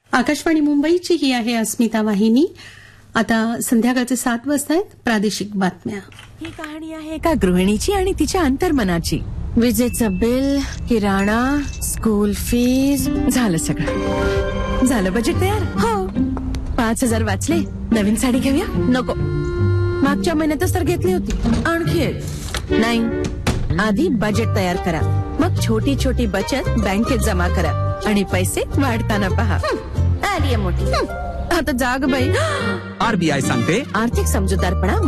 आकाशवाणी मुंबईची ही आहे अस्मिता वाहिनी. आता संध्याकाळचे 7 वाजता आहेत. प्रादेशिक बातम्या. ही कहाणी आहे एका गृहिणीची आणि तिच्या अंतर्मनाची. विजेचं बिल, किराणा, स्कूल फीज, झालं सगळं. झालं बजेट तयार. हो, 5,000 वाचले. नवीन साडी घेऊया. नको, मागच्या महिन्यातच तर घेतली होती. आणखी एक नाही. आधी बजेट तयार करा, मग छोटी छोटी बचत बँकेत जमा करा आणि पैसे वाढताना पहा. आली मोठी. आता जाग बाई. आरबीआय सांगते आर्थिक समजूतदारपणा